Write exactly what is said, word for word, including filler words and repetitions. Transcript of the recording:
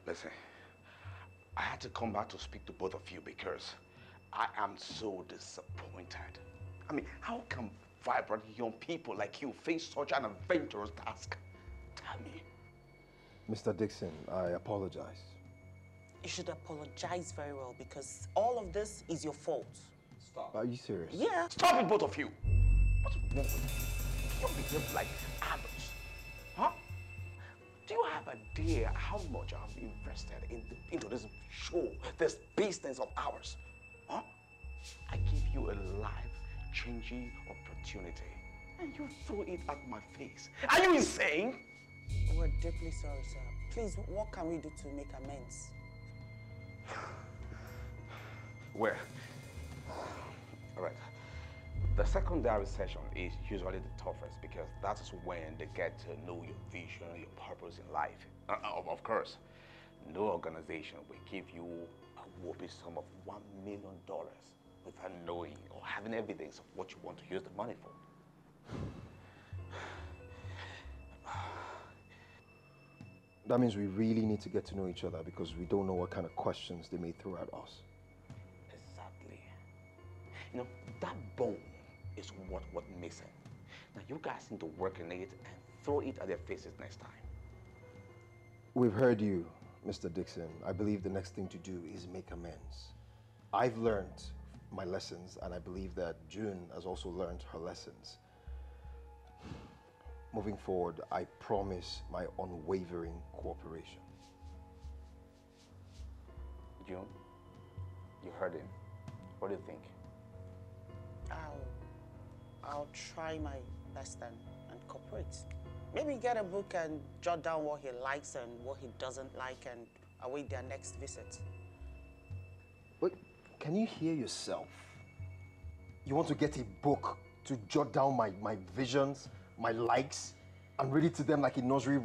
Listen, I had to come back to speak to both of you because I am so disappointed. I mean, how can vibrant young people like you face such an adventurous task? Tell me. Mister Dixon, I apologize. You should apologize very well because all of this is your fault. Stop. Are you serious? Yeah. Stop it, both of you. What's wrong with you? You behave like adults. Huh? Do you have an idea how much I've invested in the, into this show, this business of ours? Huh? I give you a life-changing opportunity, and you throw it at my face. Are you insane? We're deeply sorry, sir. Please, what can we do to make amends? Well, all right. The secondary session is usually the toughest because that is when they get to know your vision, your purpose in life. Uh, of course, no organization will give you a whopping sum of one million dollars without knowing or having evidence of what you want to use the money for. That means we really need to get to know each other because we don't know what kind of questions they may throw at us. Exactly. You know, that bone is what was missing. Now you guys need to work on it and throw it at their faces next time. We've heard you, Mister Dixon. I believe the next thing to do is make amends. I've learned my lessons, and I believe that June has also learned her lessons. Moving forward, I promise my unwavering cooperation. June, you heard him. What do you think? I'll, I'll try my best and, and cooperate. Maybe get a book and jot down what he likes and what he doesn't like and await their next visit. But can you hear yourself? You want to get a book to jot down my, my visions, my likes, and read it to them like a nursery